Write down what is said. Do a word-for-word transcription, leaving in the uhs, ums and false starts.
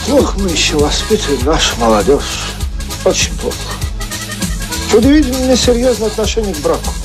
Плохо мы еще воспитываем нашу молодежь. Очень плохо. Удивительно несерьезное отношение к браку.